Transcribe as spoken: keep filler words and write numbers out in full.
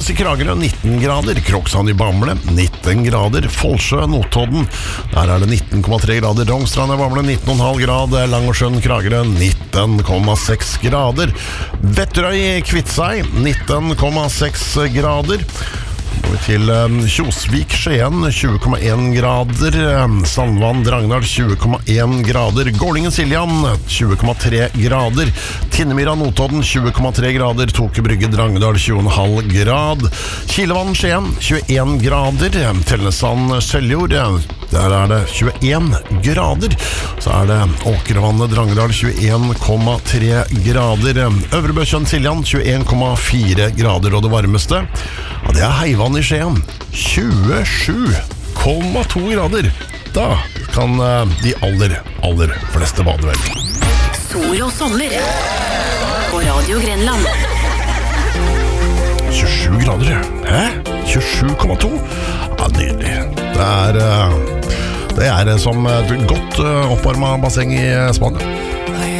Røros i Kragerø nitten grader, Kroksand i Bamble nitten grader, Folsjø, Notodden, der er det nitten komma tre grader, Rongstrand i Bamble nitten komma fem grader, Langersjøen, Kragerø nitten komma seks grader, Vetterøy i Kvitsei nitten komma seks grader, går vi til um, Kjosvik, Skien tjue komma en grader, um, Sandvann, Drangedal tjue komma en grader, Gårdingen, Siljan tjue komma tre grader, Tinnemyra, Notodden tjue komma tre grader, Toke Brygge, Drangedal tjue komma fem grad, Kilevann, Skien tjueen grader, Tellnesand, Seljord, der er det tjueen grader, så er det Åkervannet, Drangedal tjueen komma tre grader, Øvrebøkjøen, Siljan tjueen komma fire grader, og det varmeste, ja, det er Heivann i Skien tjuesju komma to grader. Da kan uh, de aller, aller fleste bade vel. Sol og sommer på Radio Grenland. tjuesju grader, hæ? tjuesju komma to? Ja, nydelig. Det er, uh, det er som et godt uh, oppvarmet basseng i Spania.